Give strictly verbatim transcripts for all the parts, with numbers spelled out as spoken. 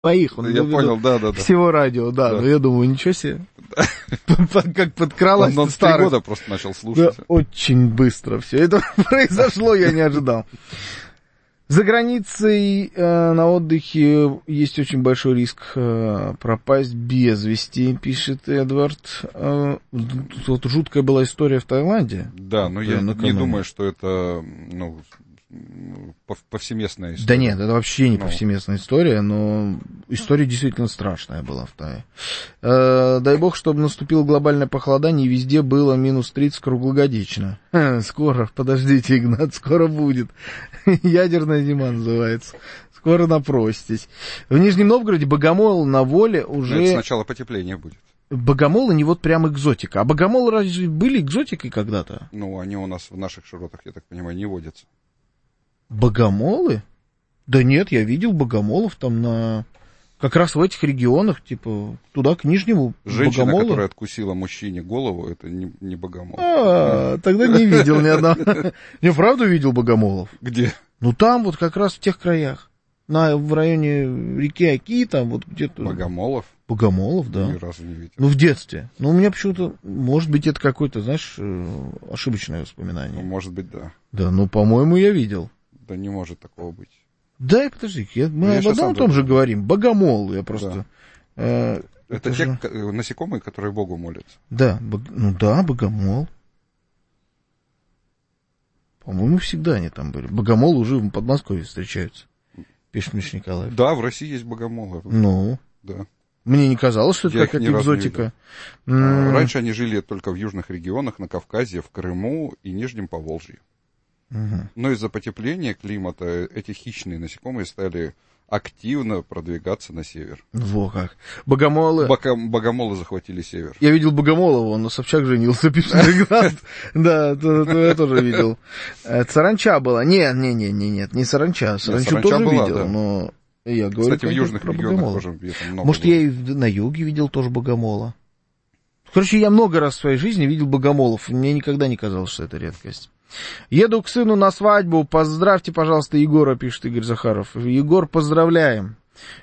своих. Он я понял, да, да, да. Всего радио, да. да. Ну, я думаю, ничего себе. Как подкралась. Он с три года просто начал слушать. Да, очень быстро все это произошло, я не ожидал. За границей э, на отдыхе есть очень большой риск э, пропасть без вести, пишет Эдвард. Э, вот жуткая была история в Таиланде. Да, но я не думаю, что это ну, повсеместная история. Да нет, это вообще не повсеместная история, но история действительно страшная была в Тае. Э, дай бог, чтобы наступило глобальное похолодание, и везде было минус тридцать круглогодично. Скоро, подождите, Игнат, скоро будет. Ядерная зима называется. Скоро напроситесь. В Нижнем Новгороде богомол на воле уже... Но это сначала потепление будет. Богомолы не вот прям экзотика. А богомолы разве были экзотикой когда-то? Ну, они у нас в наших широтах, я так понимаю, не водятся. Богомолы? Да нет, я видел богомолов там на... Как раз в этих регионах, типа, туда, к Нижнему, женщина, богомола. Которая откусила мужчине голову, это не, не богомол. А, тогда не видел ни одного. Не, правда видел богомолов? Где? Ну, там вот как раз в тех краях. На, в районе реки Оки, там вот где-то... Богомолов? Богомолов, да. Ни разу не видел. Ну, в детстве. Ну, у меня почему-то, может быть, это какое-то, знаешь, ошибочное воспоминание. Ну, может быть, да. Да, ну, по-моему, я видел. Да не может такого быть. Да, подожди, я, мы я об одном том же говорим. Богомол, я просто... Да. Э, это это те же... насекомые, которые Богу молятся. Да, бог... ну да, богомол. По-моему, всегда они там были. Богомолы уже в Подмосковье встречаются, пишет Миша Николаев. Да, в России есть богомолы. Ну? Да. Мне не казалось, что я это какая-то экзотика. А, раньше они жили только в южных регионах, на Кавказе, в Крыму и Нижнем Поволжье. Угу. Но из-за потепления климата эти хищные насекомые стали активно продвигаться на север. Во как. Богомолы... Бока... Богомолы захватили север. Я видел Богомолова, он на Собчак женился, пишет Игнат. Да, я тоже видел. Саранча была. Нет, нет, нет, нет, не саранча. Саранчу тоже видел, но... Я говорю, кстати, в южных регионах тоже много. Может, я и на юге видел тоже богомола. Короче, я много раз в своей жизни видел богомолов. Мне никогда не казалось, что это редкость. Еду к сыну на свадьбу. Поздравьте, пожалуйста, Егора, пишет Игорь Захаров. Егор, поздравляем.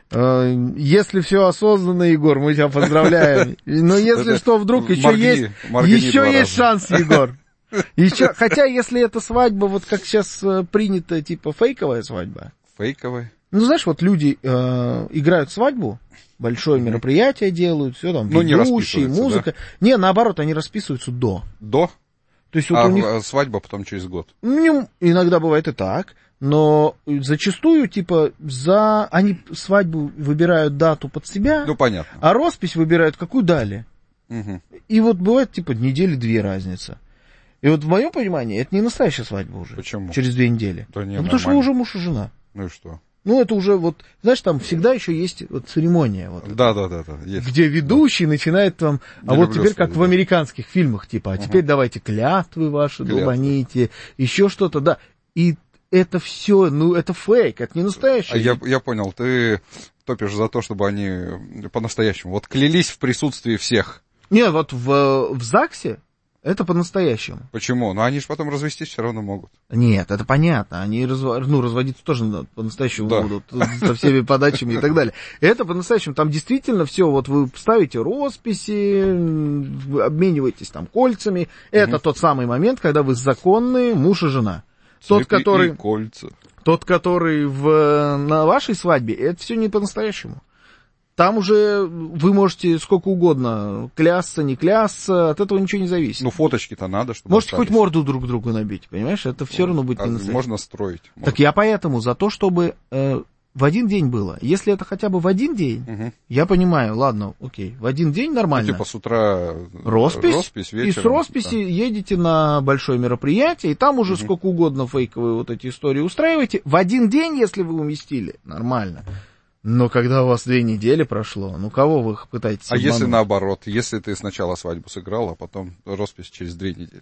Если все осознанно, Егор, мы тебя поздравляем. Но если что, вдруг еще есть, еще есть шанс, Егор. Еще, хотя, если это свадьба, вот как сейчас принято, типа фейковая свадьба. Фейковая? Ну, знаешь, вот люди э, играют свадьбу, большое мероприятие делают, все там, ну, ведущие, музыка. Да? Не, наоборот, они расписываются до. До? То есть, вот а у них... свадьба потом через год? Ну, иногда бывает и так, но зачастую, типа, за... они свадьбу выбирают дату под себя, ну, понятно. А роспись выбирают, какую дали. Угу. И вот бывает, типа, недели-две разница. И вот в моем понимании, это не настоящая свадьба уже. Почему? Через две недели. Да не, ну, потому что вы уже муж и жена. Ну и что? Ну, это уже вот, знаешь, там всегда еще есть вот церемония. Вот, да, да, да, да. Есть. Где ведущий да. начинает там, а Я вот теперь как свадьбу. В американских фильмах, типа, а угу. теперь давайте клятвы ваши Клятвы. долбаните, еще что-то, да. И это все, ну, это фейк, это не настоящий. А я, я понял, ты топишь за то, чтобы они по-настоящему, вот клялись в присутствии всех. Нет, вот в, в ЗАГСе это по-настоящему. Почему? Ну, они же потом развестись все равно могут. Нет, это понятно. Они разв... ну, разводиться тоже по-настоящему да. будут, со всеми подачами и так далее. Это по-настоящему. Там действительно все, вот вы ставите росписи, обмениваетесь там кольцами. Это угу. тот самый момент, когда вы законные муж и жена. Тот, Цветы который... и кольца. Тот, который в... на вашей свадьбе, это все не по-настоящему. Там уже вы можете сколько угодно клясться, не клясться, от этого ничего не зависит. Ну, фоточки-то надо, чтобы можете остались. Хоть морду друг другу набить, понимаешь? Это все равно будет а не настоящее. Можно строить. Так можно. я поэтому за то, чтобы э, в один день было. Если это хотя бы в один день, угу. я понимаю, ладно, окей, в один день нормально. Ну, типа с утра роспись, роспись вечером. И с росписи да. едете на большое мероприятие, и там уже угу. сколько угодно фейковые вот эти истории устраиваете. В один день, если вы уместили, нормально. Но когда у вас две недели прошло, ну кого вы пытаетесь А обмануть? если наоборот, если ты сначала свадьбу сыграл, а потом роспись через две недели?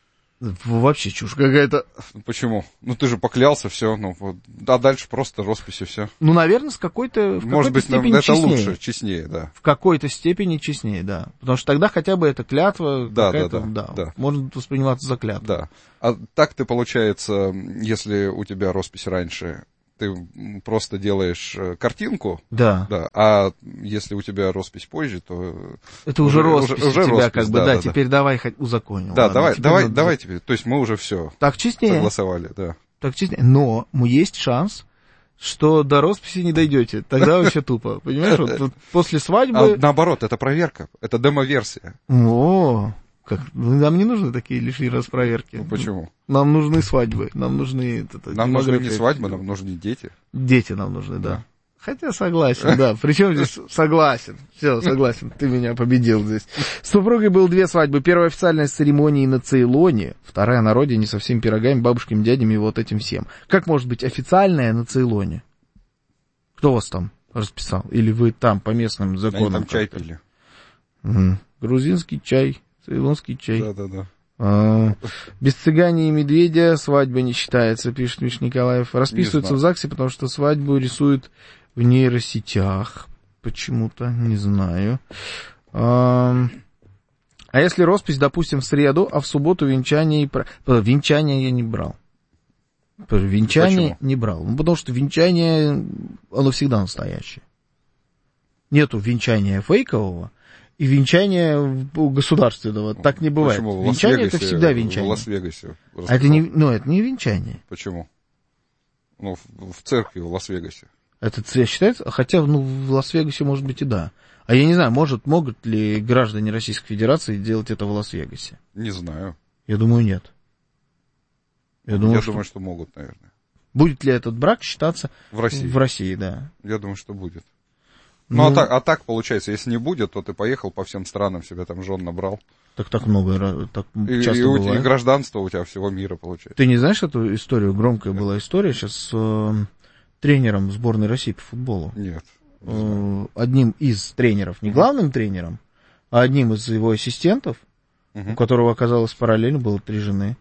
Вообще чушь какая-то. Почему? Ну ты же поклялся, все, ну вот, а дальше просто роспись и все. Ну, наверное, с какой-то, в Может какой-то быть, степени это честнее. лучше, честнее, да. В какой-то степени честнее, да. Потому что тогда хотя бы эта клятва да, какая-то, да, да, да, да. может восприниматься за клятву. Да. А так ты, получается, если у тебя роспись раньше, ты просто делаешь картинку, да. Да, а если у тебя роспись позже, то... Это уже, уже роспись уже, у тебя, роспись, как бы, да, да, да теперь да. давай узаконим. Да, ладно, давай, давай, надо... давай теперь, то есть мы уже все так честнее. согласовали, да. Так честнее, но есть шанс, что до росписи не дойдете, тогда вообще тупо, понимаешь, вот после свадьбы... А, наоборот, это проверка, это демо-версия. О, как? Нам не нужны такие лишний раз проверки. Ну, почему? Нам нужны свадьбы, нам нужны... Это, нам нужны не свадьбы, нам нужны дети. Дети нам нужны, да. да. Хотя согласен, да. Причем здесь согласен. Все, согласен, ты меня победил здесь. С супругой было две свадьбы. Первая официальная с церемонией на Цейлоне, вторая на родине со всеми пирогами, бабушками, дядями и вот этим всем. Как может быть официальная на Цейлоне? Кто вас там расписал? Или вы там по местным законам? Они там чай пили. Угу. Грузинский чай. Цейлонский чай. Да-да-да. А, без цыгане и медведя свадьба не считается, пишет Миш Николаев. Расписываются в ЗАГСе, потому что свадьбу рисуют в нейросетях. Почему-то, не знаю. А, а если роспись, допустим, в среду, а в субботу венчание... И... Венчание я не брал. Венчание Почему? не брал. Ну, потому что венчание, оно всегда настоящее. Нету венчания фейкового. И венчание государственного. Так не бывает. Почему? Венчание это всегда венчание. В Лас-Вегасе. А это не, ну, это не венчание. Почему? Ну, в, в церкви в Лас-Вегасе. Это считается? Хотя, ну, в Лас-Вегасе, может быть, и да. А я не знаю, может, могут ли граждане Российской Федерации делать это в Лас-Вегасе? Не знаю. Я думаю, нет. Я, думаю, я что... думаю, что могут, наверное. Будет ли этот брак считаться в России? В России, да. Я думаю, что будет. Ну, ну а, так, а так получается, если не будет, то ты поехал по всем странам, себе там жен набрал. Так так много, так и, часто и, бывает. И гражданство у тебя всего мира получается. Ты не знаешь эту историю? Громкая была история сейчас с э, тренером сборной России по футболу. Нет. Э, одним из тренеров, не главным тренером, а одним из его ассистентов, uh-huh. у которого оказалось параллельно было три жены.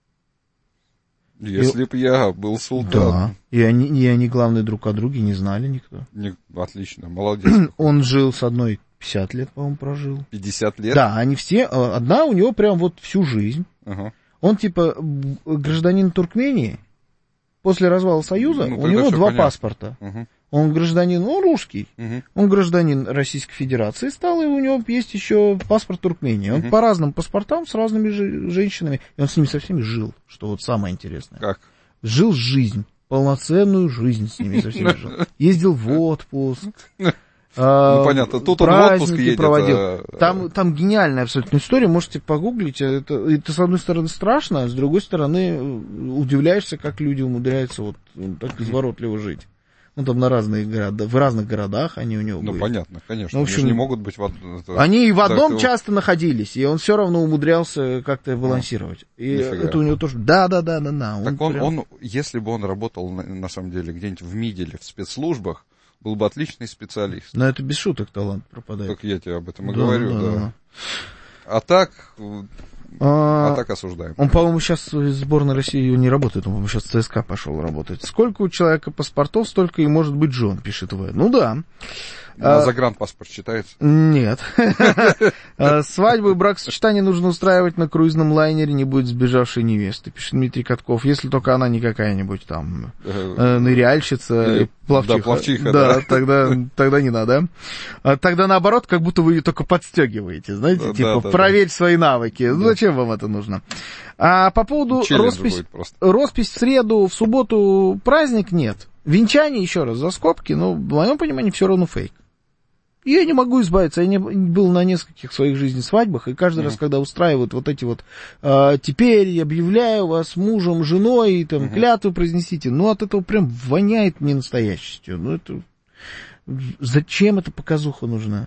Если и... б я был султан. Да, и они, и они, главное, друг о друге не знали никто. Не... Отлично, молодец. Он жил с одной пятьдесят лет, по-моему, прожил. пятьдесят лет? Да, они все, одна у него прям вот всю жизнь. Uh-huh. Он типа гражданин Туркмении. После развала Союза ну, у него два понятно. паспорта. Uh-huh. Он гражданин, он русский. Uh-huh. Он гражданин Российской Федерации стал, и у него есть еще паспорт Туркмении. Он uh-huh. по разным паспортам с разными же, женщинами, и он с ними со всеми жил, что вот самое интересное. Как? Жил жизнь, полноценную жизнь с ними со всеми жил. Ездил в отпуск. Ну, понятно, тут он в отпуск едет. Проводил. А... Там, там гениальная абсолютно история, можете погуглить. Это, это, с одной стороны, страшно, а с другой стороны, удивляешься, как люди умудряются вот так изворотливо жить. Ну, там на разные города, в разных городах они у него ну, были. Ну, понятно, конечно. Ну, в общем, они же не могут быть в одном... Они и в одном так, часто находились, и он все равно умудрялся как-то балансировать. И нифига. Это у него тоже... Да, да, да, да, да. Так он, прям... он, если бы он работал, на, на самом деле, где-нибудь в МИДе или в спецслужбах, был бы отличный специалист. Но это без шуток талант пропадает. Так я тебе об этом и да, говорю, да. да. да. А так... А, а так осуждаем. Он, по-моему, сейчас в сборной России не работает, он, по-моему, сейчас в ЦСКА пошел работать. Сколько у человека паспортов, столько и может быть жен, пишет В. Ну да. А, а загранпаспорт считается? Нет. Свадьбу и бракосочетание нужно устраивать на круизном лайнере, не будет сбежавшей невесты, пишет Дмитрий Катков. Если только она не какая-нибудь там ныряльщица, пловчиха. Да, пловчиха, да. Да, тогда, тогда не надо. Тогда наоборот, как будто вы ее только подстегиваете, знаете, да, типа, да, проверь да. свои навыки. Да. Зачем вам это нужно? А по поводу роспись, роспись в среду, в субботу праздник нет. Венчание, еще раз, за скобки, но в моем понимании все равно фейк. Я не могу избавиться, я не был на нескольких своих жизней свадьбах, и каждый mm. раз, когда устраивают вот эти вот, э, теперь я объявляю вас мужем, женой, и там, mm-hmm. клятву произнесите, ну, от этого прям воняет ненастоящестью. Ну, это... Зачем эта показуха нужна?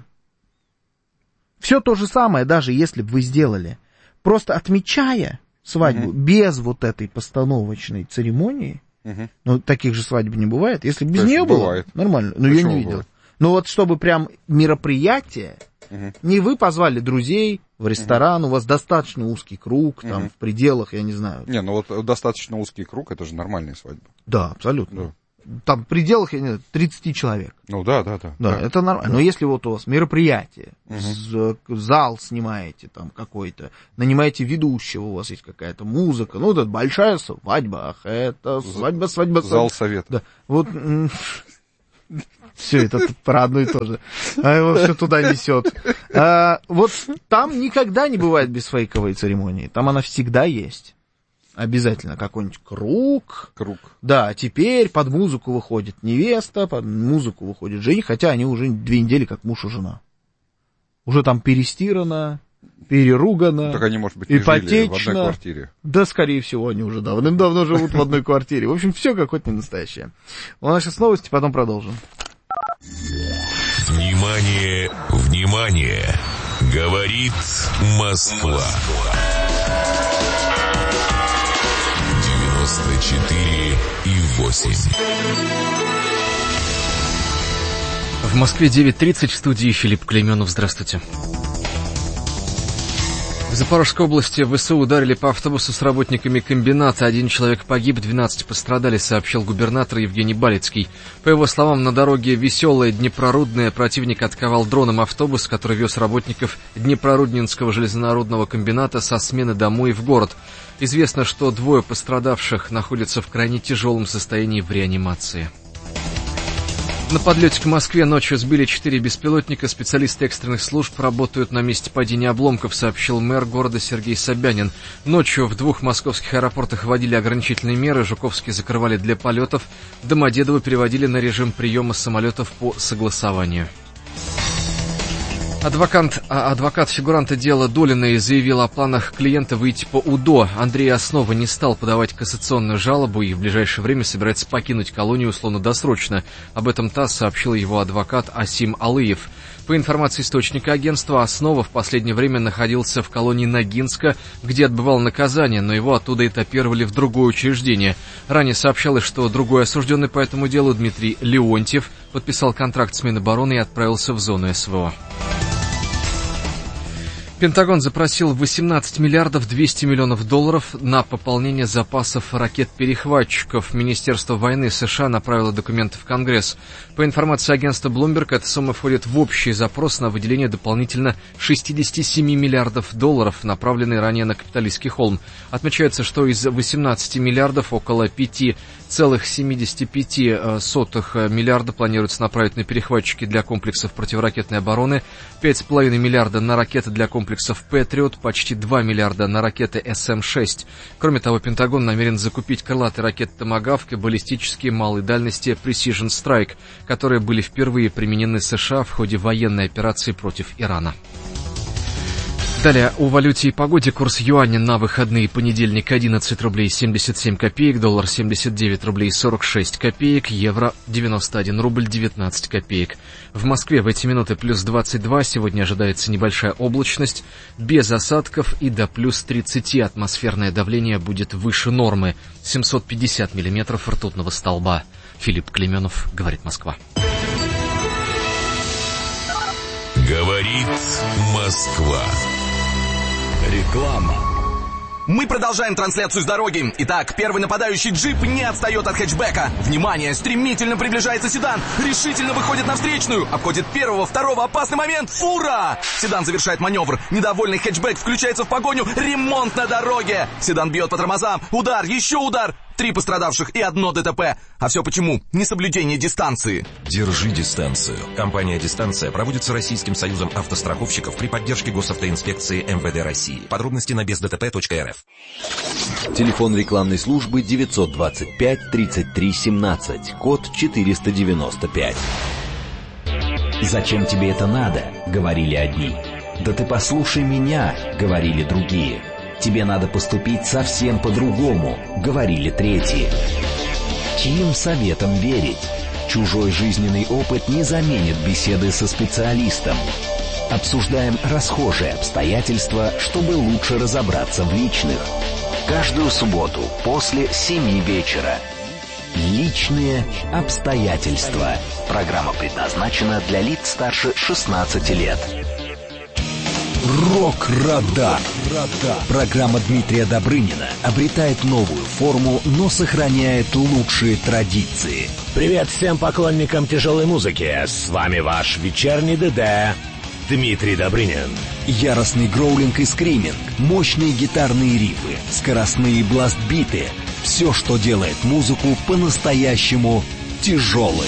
Все то же самое, даже если бы вы сделали, просто отмечая свадьбу mm-hmm. без вот этой постановочной церемонии, mm-hmm. ну, таких же свадеб не бывает, если бы без нее было, нормально, но я не видел. Бывает? Ну вот чтобы прям мероприятие, угу. не вы позвали друзей в ресторан, угу. у вас достаточно узкий круг, там, угу. в пределах, я не знаю. Не, ну вот достаточно узкий круг, это же нормальная свадьба. Да, абсолютно. там в пределах, я не знаю, тридцать человек. Ну да, да, да. Да, да. это нормально. Но если вот у вас мероприятие, Угу. зал снимаете там какой-то, нанимаете ведущего, у вас есть какая-то музыка, ну, это большая свадьба, ах, это свадьба, свадьба, свадьба. Зал совета. Да, вот... Все это про одно и то же. А его все туда несет. А, вот там никогда не бывает без фейковой церемонии. Там она всегда есть. Обязательно какой-нибудь круг. Круг. Да, теперь под музыку выходит невеста, под музыку выходит жених, хотя они уже две недели как муж и жена. Уже там перестирано, переругано, Так они, может быть, не ипотечно. жили в одной квартире. Да, скорее всего, они уже давным-давно живут в одной квартире. В общем, все какое-то не настоящее. У нас сейчас новости, потом продолжим. Внимание, внимание! Говорит Москва. девяносто четыре и восемь. В Москве девять тридцать, в студии Филипп Клейменов. Здравствуйте. В Запорожской области ВСУ ударили по автобусу с работниками комбината. Один человек погиб, двенадцать пострадали, сообщил губернатор Евгений Балицкий. По его словам, на дороге Веселая Днепрорудная противник атаковал дроном автобус, который вез работников Днепрорудненского железнодорожного комбината со смены домой в город. Известно, что двое пострадавших находятся в крайне тяжелом состоянии в реанимации. На подлете к Москве ночью сбили четыре беспилотника. Специалисты экстренных служб работают на месте падения обломков, сообщил мэр города Сергей Собянин. Ночью в двух московских аэропортах вводили ограничительные меры. Жуковский закрывали для полетов. Домодедово переводили на режим приема самолетов по согласованию. Адвокат, адвокат фигуранта дела Долиной заявил о планах клиента выйти по УДО. Андрей Основа не стал подавать кассационную жалобу и в ближайшее время собирается покинуть колонию условно-досрочно. Об этом ТАСС сообщил его адвокат Асим Алыев. По информации источника агентства, Основа в последнее время находился в колонии Ногинска, где отбывал наказание, но его оттуда этапировали в другое учреждение. Ранее сообщалось, что другой осужденный по этому делу, Дмитрий Леонтьев, подписал контракт с Минобороны и отправился в зону СВО. Пентагон запросил восемнадцать миллиардов двести миллионов долларов на пополнение запасов ракет-перехватчиков. Министерство войны США направило документы в Конгресс. По информации агентства Bloomberg, эта сумма входит в общий запрос на выделение дополнительно шестьдесят семь миллиардов долларов, направленный ранее на капиталистский холм. Отмечается, что из восемнадцати миллиардов около пяти целых семидесяти пяти сотых миллиарда планируется направить на перехватчики для комплексов противоракетной обороны, пять целых пять миллиарда на ракеты для комплексов «Патриот», почти два миллиарда на ракеты эс эм шесть. Кроме того, Пентагон намерен закупить крылатые ракеты «Томагавк» и баллистические малой дальности «Precision Strike», которые были впервые применены США в ходе военной операции против Ирана. Далее о валюте и погоде. Курс юаня на выходные: понедельник одиннадцать рублей семьдесят семь копеек, доллар семьдесят девять рублей сорок шесть копеек, евро девяносто один рубль девятнадцать копеек. В Москве в эти минуты плюс двадцать два, сегодня ожидается небольшая облачность, без осадков и до плюс тридцати. Атмосферное давление будет выше нормы, семьсот пятьдесят миллиметров ртутного столба. Филипп Клейменов, говорит Москва. Говорит Москва. Реклама. Мы продолжаем трансляцию с дороги. Итак, первый нападающий джип не отстает от хэтчбека. Внимание, стремительно приближается седан. Решительно выходит на встречную. Обходит первого, второго, опасный момент. Фура! Седан завершает маневр. Недовольный хэтчбек включается в погоню. Ремонт на дороге. Седан бьет по тормозам. Удар, еще удар. Три пострадавших и одно ДТП. А все почему? Несоблюдение дистанции. Держи дистанцию. Компания «Дистанция» проводится Российским союзом автостраховщиков при поддержке госавтоинспекции эм вэ дэ России. Подробности на без дэ тэ пэ точка эр эф. Телефон рекламной службы девятьсот двадцать пять тридцать три семнадцать, код четыреста девяносто пять. «Зачем тебе это надо?» — говорили одни. «Да ты послушай меня!» — говорили другие. «Тебе надо поступить совсем по-другому», — говорили третьи. Чьим советом верить? Чужой жизненный опыт не заменит беседы со специалистом. Обсуждаем расхожие обстоятельства, чтобы лучше разобраться в личных. Каждую субботу после семи вечера. Личные обстоятельства. Программа предназначена для лиц старше шестнадцати лет. Рок-радар. Программа Дмитрия Добрынина обретает новую форму, но сохраняет лучшие традиции. Привет всем поклонникам тяжелой музыки. С вами ваш вечерний ДД Дмитрий Добрынин. Яростный гроулинг и скриминг, мощные гитарные рифы, скоростные бласт-биты. Все, что делает музыку по-настоящему тяжелой.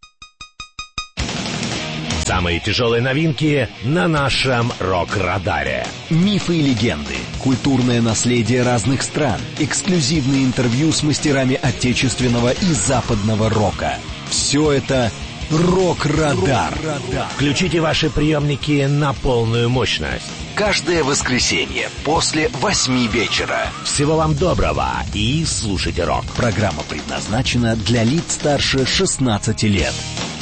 Самые тяжелые новинки на нашем рок-радаре. Мифы и легенды, культурное наследие разных стран, эксклюзивные интервью с мастерами отечественного и западного рока. Все это «Рок-радар». Включите ваши приемники на полную мощность. Каждое воскресенье после восьми вечера. Всего вам доброго и слушайте рок. Программа предназначена для лиц старше шестнадцати лет.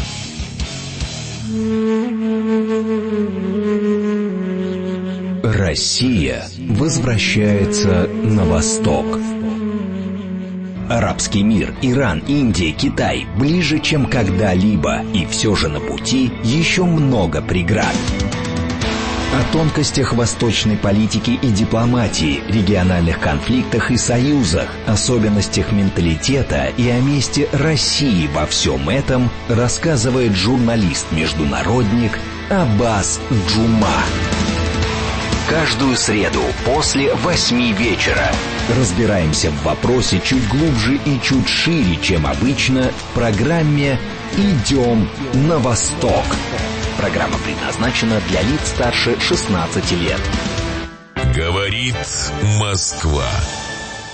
Россия возвращается на восток. Арабский мир, Иран, Индия, Китай ближе, чем когда-либо, и все же на пути еще много преград. О тонкостях восточной политики и дипломатии, региональных конфликтах и союзах, особенностях менталитета и о месте России во всем этом рассказывает журналист-международник Аббас Джума. Каждую среду после восьми вечера разбираемся в вопросе чуть глубже и чуть шире, чем обычно, в программе «Идем на восток». Программа предназначена для лиц старше шестнадцати лет. Говорит Москва.